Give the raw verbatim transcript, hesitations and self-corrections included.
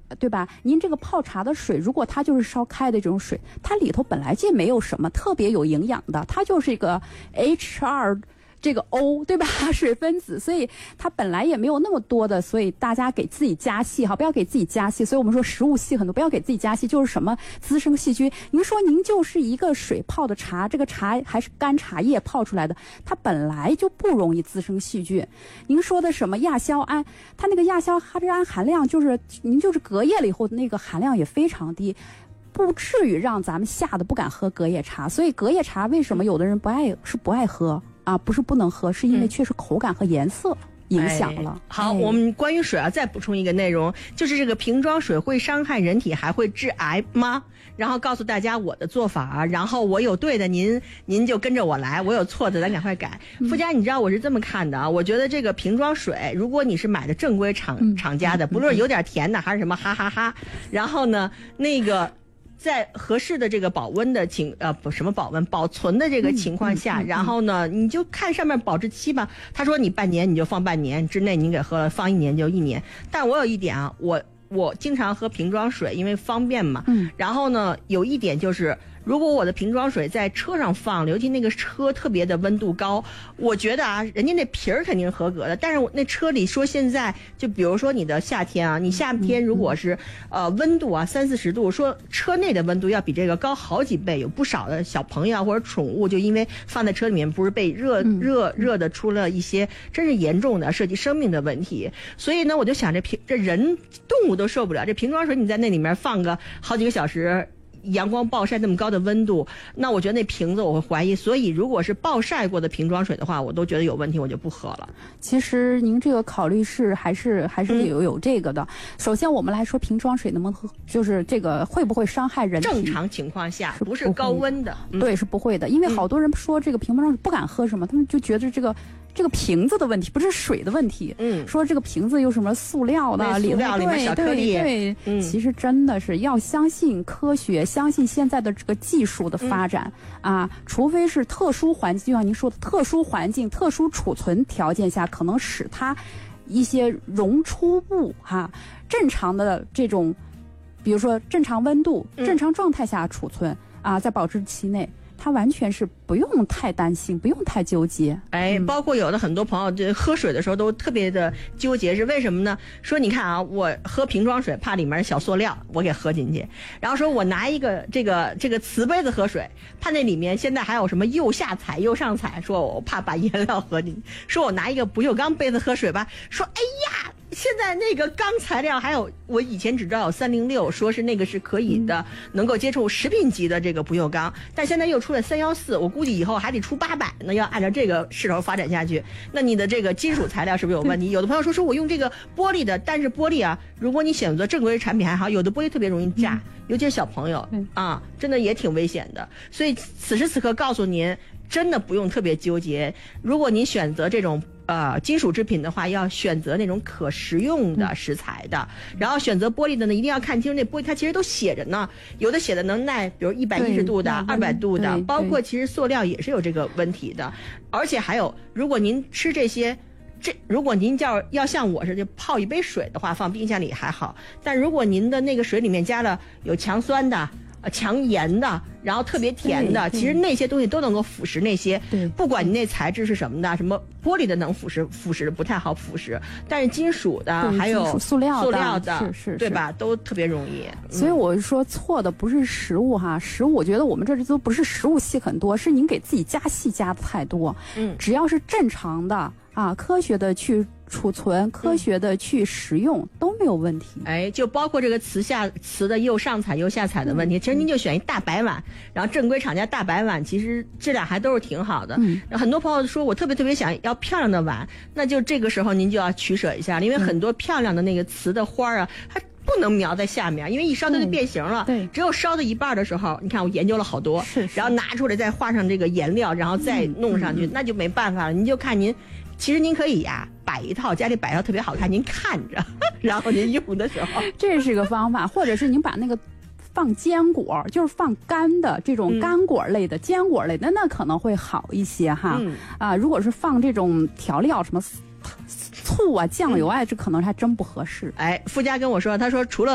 对吧？您这个泡茶的水，如果它就是烧开的这种水，它里头本来就没有什么特别有营养的，它就是一个 H 二。这个 O 对吧？水分子，所以它本来也没有那么多的，所以大家给自己加细哈，不要给自己加细。所以我们说食物细很多，不要给自己加细，就是什么滋生细菌。您说您就是一个水泡的茶，这个茶还是干茶叶泡出来的，它本来就不容易滋生细菌。您说的什么亚硝胺，它那个亚硝哈酯胺含量就是您就是隔夜了以后那个含量也非常低。不至于让咱们吓得不敢喝隔夜茶，所以隔夜茶为什么有的人不爱是不爱喝啊？不是不能喝，是因为确实口感和颜色影响了。 哎、好、 哎， 我们关于水啊再补充一个内容，就是这个瓶装水会伤害人体，还会致癌吗？然后告诉大家我的做法，然后我有对的，您您就跟着我来；我有错的，咱赶快改。附加，你知道我是这么看的啊？我觉得这个瓶装水，如果你是买的正规厂厂家的，不论有点甜的还是什么哈哈哈，然后呢，那个。在合适的这个保温的情呃不什么保温保存的这个情况下，嗯嗯嗯、然后呢，你就看上面保质期吧。他说你半年你就放半年之内，你给喝了，放一年就一年。但我有一点啊，我我经常喝瓶装水，因为方便嘛。嗯。然后呢，有一点就是。如果我的瓶装水在车上放，尤其那个车特别的温度高，我觉得啊，人家那瓶儿肯定是合格的，但是我那车里说现在就比如说你的夏天啊，你夏天如果是呃温度啊三四十度，说车内的温度要比这个高好几倍，有不少的小朋友啊或者宠物就因为放在车里面不是被热热热的出了一些真是严重的涉及生命的问题，所以呢我就想这瓶这人动物都受不了，这瓶装水你在那里面放个好几个小时。阳光暴晒那么高的温度，那我觉得那瓶子我会怀疑，所以如果是暴晒过的瓶装水的话，我都觉得有问题，我就不喝了。 其实您这个考虑是还是还是有有这个的。嗯、首先我们来说瓶装水能不能喝，就是这个会不会伤害人体？ 正常情况下不是高温的， 嗯、对，是不会的，因为好多人说这个瓶装水不敢喝什么，他们就觉得这个。这个瓶子的问题不是水的问题，嗯，说这个瓶子有什么塑料的， 塑料里面小颗粒， 对对，嗯，其实真的是要相信科学，相信现在的这个技术的发展、嗯、啊，除非是特殊环境，就像您说的特殊环境、特殊储存条件下，可能使它一些溶出物哈、啊，正常的这种，比如说正常温度、嗯、正常状态下储存啊，在保质期内。他完全是不用太担心，不用太纠结。 哎，包括有的很多朋友这喝水的时候都特别的纠结，是为什么呢？说你看啊，我喝瓶装水怕里面小塑料，我给喝进去。然后说我拿一个这个这个瓷杯子喝水，怕那里面现在还有什么釉下彩、釉上彩，说我怕把颜料喝进去。说我拿一个不锈钢杯子喝水吧，说哎呀。现在那个钢材料还有，我以前只知道有三零六，说是那个是可以的，嗯、能够接触食品级的这个不锈钢，但现在又出了三一四，我估计以后还得出八百呢。要按照这个势头发展下去，那你的这个金属材料是不是有问题？有的朋友说说我用这个玻璃的，但是玻璃啊，如果你选择正规产品还好，有的玻璃特别容易炸，嗯、尤其是小朋友、嗯、啊，真的也挺危险的。所以此时此刻告诉您，真的不用特别纠结。如果您选择这种。呃，金属制品的话，要选择那种可食用的食材的，嗯、然后选择玻璃的呢，一定要看清那玻璃，它其实都写着呢，有的写的能耐，比如一百一十度的、二百度的，包括其实塑料也是有这个问题的，而且还有，如果您吃这些。这如果您要要像我似的泡一杯水的话，放冰箱里还好，但如果您的那个水里面加了有强酸的。呃，强盐的，然后特别甜的，其实那些东西都能够腐蚀那些，不管你那材质是什么的，什么玻璃的能腐蚀，腐蚀的不太好腐蚀，但是金属的还有塑料的， 塑料的， 是是， 对吧？都特别容易。 所以我说错的不是食物哈，食物我觉得我们这都不是食物细很多，是您给自己加细加的太多。嗯，只要是正常的啊，科学的去。储存科学的去食用、嗯、都没有问题。 哎，就包括这个瓷下瓷的釉上彩釉下彩的问题、嗯、其实您就选一大白碗，然后正规厂家大白碗其实质量还都是挺好的。嗯，很多朋友说我特别特别想要漂亮的碗，那就这个时候您就要取舍一下，因为很多漂亮的那个瓷的花啊它不能描在下面，因为一烧它就变形了。对，只有烧到一半的时候，你看我研究了好多，是是然后拿出来再画上这个颜料，然后再弄上去、嗯、那就没办法了。您就看您其实您可以呀、啊、摆一套，家里摆一套特别好看，您看着，然后您用的时候， 这是个方法，或者是您把那个放坚果，就是放干的这种干果类的、嗯、坚果类的，那可能会好一些哈。嗯、啊，如果是放这种调料什么醋啊、酱油啊，嗯、这可能还真不合适。 哎，夫家跟我说，他说除了